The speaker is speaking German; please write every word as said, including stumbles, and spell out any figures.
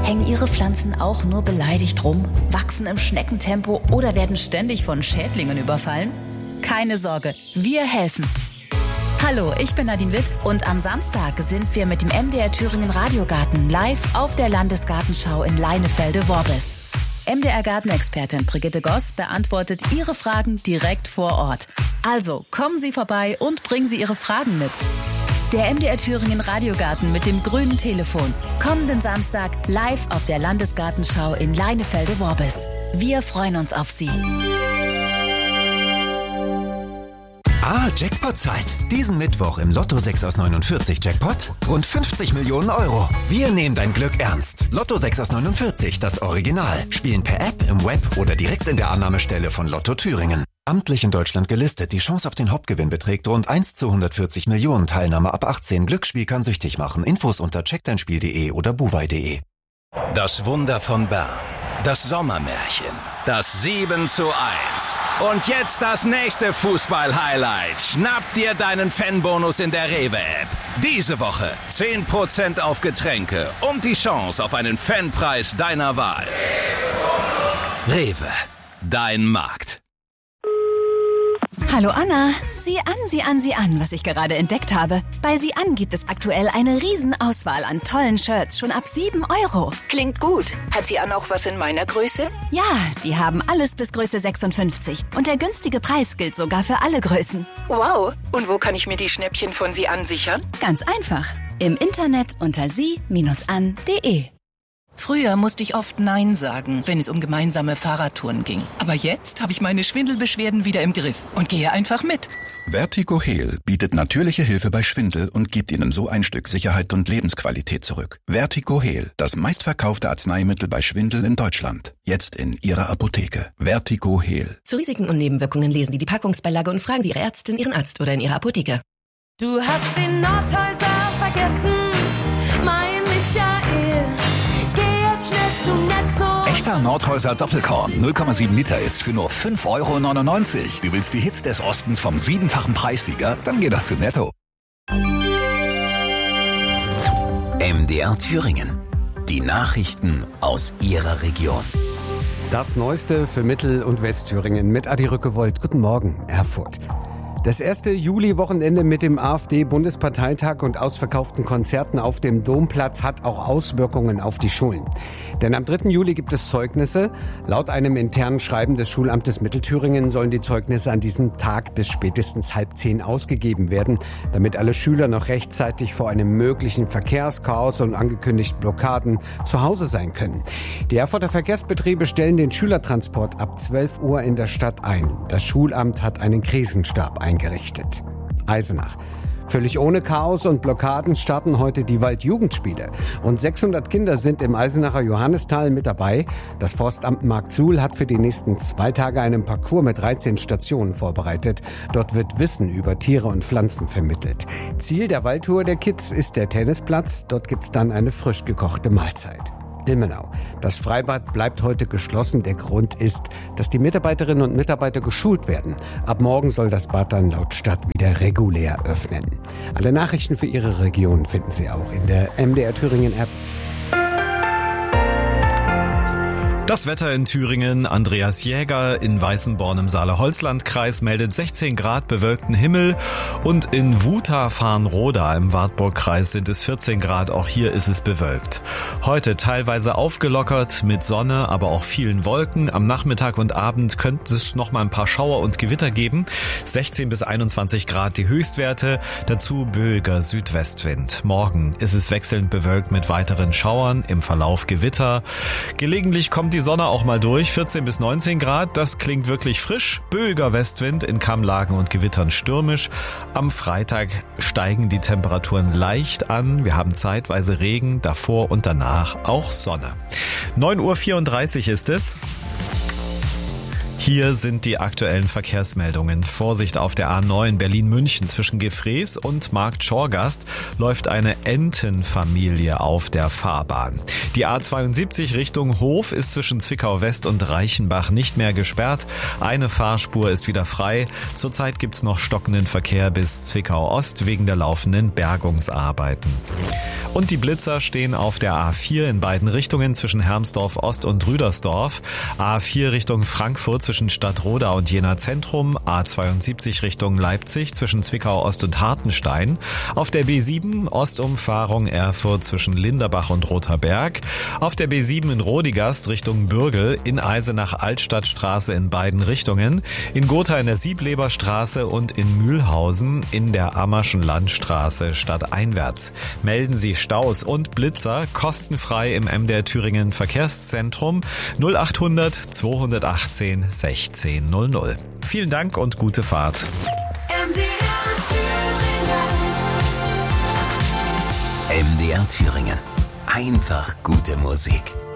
Hängen Ihre Pflanzen auch nur beleidigt rum, wachsen im Schneckentempo oder werden ständig von Schädlingen überfallen? Keine Sorge, wir helfen. Hallo, ich bin Nadine Witt und am Samstag sind wir mit dem M D R Thüringen Radiogarten live auf der Landesgartenschau in Leinefelde-Worbis. M D R-Gartenexpertin Brigitte Goss beantwortet Ihre Fragen direkt vor Ort. Also kommen Sie vorbei und bringen Sie Ihre Fragen mit. Der M D R Thüringen Radiogarten mit dem grünen Telefon. Kommenden Samstag live auf der Landesgartenschau in Leinefelde-Worbis. Wir freuen uns auf Sie. Ah, Jackpot-Zeit. Diesen Mittwoch im Lotto sechs aus neunundvierzig Jackpot rund fünfzig Millionen Euro. Wir nehmen dein Glück ernst. Lotto sechs aus neunundvierzig, das Original. Spielen per App, im Web oder direkt in der Annahmestelle von Lotto Thüringen. Amtlich in Deutschland gelistet. Die Chance auf den Hauptgewinn beträgt rund eins zu hundertvierzig Millionen. Teilnahme ab achtzehn. Glücksspiel kann süchtig machen. Infos unter check dein spiel punkt de oder buwei punkt de. Das Wunder von Bern. Das Sommermärchen. Das sieben zu eins. Und jetzt das nächste Fußball-Highlight. Schnapp dir deinen Fanbonus in der Rewe-App. Diese Woche zehn Prozent auf Getränke und die Chance auf einen Fanpreis deiner Wahl. Rewe. Dein Markt. Hallo Anna, sieh an, sieh an, sieh an, was ich gerade entdeckt habe. Bei Sieh an gibt es aktuell eine Riesenauswahl an tollen Shirts, schon ab sieben Euro. Klingt gut. Hat Sieh an auch was in meiner Größe? Ja, die haben alles bis Größe sechsundfünfzig. Und der günstige Preis gilt sogar für alle Größen. Wow, und wo kann ich mir die Schnäppchen von Sieh an sichern? Ganz einfach, im Internet unter sie Bindestrich an punkt de. Früher musste ich oft Nein sagen, wenn es um gemeinsame Fahrradtouren ging. Aber jetzt habe ich meine Schwindelbeschwerden wieder im Griff und gehe einfach mit. Vertigo Heal bietet natürliche Hilfe bei Schwindel und gibt Ihnen so ein Stück Sicherheit und Lebensqualität zurück. Vertigo Heal, das meistverkaufte Arzneimittel bei Schwindel in Deutschland. Jetzt in Ihrer Apotheke. Vertigo Heal. Zu Risiken und Nebenwirkungen lesen Sie die Packungsbeilage und fragen Sie Ihre Ärztin, Ihren Arzt oder in Ihrer Apotheke. Du hast den Nordhäuser vergessen, mein Michael. Echter Nordhäuser Doppelkorn, null Komma sieben Liter jetzt für nur fünf Euro neunundneunzig. Du willst die Hits des Ostens vom siebenfachen Preissieger? Dann geh doch zu Netto. M D R Thüringen. Die Nachrichten aus Ihrer Region. Das Neueste für Mittel- und Westthüringen mit Adi Rückewold. Guten Morgen, Erfurt. Das erste Juli-Wochenende mit dem AfD-Bundesparteitag und ausverkauften Konzerten auf dem Domplatz hat auch Auswirkungen auf die Schulen. Denn am dritten Juli gibt es Zeugnisse. Laut einem internen Schreiben des Schulamtes Mittelthüringen sollen die Zeugnisse an diesem Tag bis spätestens halb zehn ausgegeben werden, damit alle Schüler noch rechtzeitig vor einem möglichen Verkehrschaos und angekündigten Blockaden zu Hause sein können. Die Erfurter Verkehrsbetriebe stellen den Schülertransport ab zwölf Uhr in der Stadt ein. Das Schulamt hat einen Krisenstab eingerichtet. Eisenach. Völlig ohne Chaos und Blockaden starten heute die Waldjugendspiele. Rund sechshundert Kinder sind im Eisenacher Johannistal mit dabei. Das Forstamt Marksuhl hat für die nächsten zwei Tage einen Parcours mit dreizehn Stationen vorbereitet. Dort wird Wissen über Tiere und Pflanzen vermittelt. Ziel der Waldtour der Kids ist der Tennisplatz. Dort gibt's dann eine frisch gekochte Mahlzeit. Ilmenau. Das Freibad bleibt heute geschlossen. Der Grund ist, dass die Mitarbeiterinnen und Mitarbeiter geschult werden. Ab morgen soll das Bad dann laut Stadt wieder regulär öffnen. Alle Nachrichten für Ihre Region finden Sie auch in der M D R Thüringen App. Das Wetter in Thüringen. Andreas Jäger in Weißenborn im Saale-Holzland-Kreis meldet sechzehn Grad bewölkten Himmel und in Wuta-Farnroda im Wartburg-Kreis sind es vierzehn Grad. Auch hier ist es bewölkt. Heute teilweise aufgelockert mit Sonne, aber auch vielen Wolken. Am Nachmittag und Abend könnte es noch mal ein paar Schauer und Gewitter geben. sechzehn bis einundzwanzig Grad die Höchstwerte. Dazu böiger Südwestwind. Morgen ist es wechselnd bewölkt mit weiteren Schauern. Im Verlauf Gewitter. Gelegentlich kommt die Die Sonne auch mal durch, vierzehn bis neunzehn Grad, das klingt wirklich frisch. Böiger Westwind, in Kammlagen und Gewittern stürmisch. Am Freitag steigen die Temperaturen leicht an. Wir haben zeitweise Regen, davor und danach auch Sonne. neun Uhr vierunddreißig ist es. Hier sind die aktuellen Verkehrsmeldungen. Vorsicht auf der A neun Berlin-München zwischen Gefrees und Markt Schorgast läuft eine Entenfamilie auf der Fahrbahn. Die A zweiundsiebzig Richtung Hof ist zwischen Zwickau West und Reichenbach nicht mehr gesperrt. Eine Fahrspur ist wieder frei. Zurzeit gibt's noch stockenden Verkehr bis Zwickau Ost wegen der laufenden Bergungsarbeiten. Und die Blitzer stehen auf der A vier in beiden Richtungen zwischen Hermsdorf Ost und Rüdersdorf. A vier Richtung Frankfurt zwischen Stadtroda und Jena Zentrum. A zweiundsiebzig Richtung Leipzig zwischen Zwickau Ost und Hartenstein. Auf der B sieben Ostumfahrung Erfurt zwischen Linderbach und Rother Berg. Auf der B sieben in Rodigast Richtung Bürgel, in Eisenach Altstadtstraße in beiden Richtungen. In Gotha in der Siebleberstraße und in Mühlhausen in der Ammerschen Landstraße stadteinwärts. Melden Sie Staus und Blitzer kostenfrei im M D R Thüringen Verkehrszentrum null achthundert zweihundertachtzehn sechzehn null null. Vielen Dank und gute Fahrt. M D R Thüringen. M D R Thüringen. Einfach gute Musik.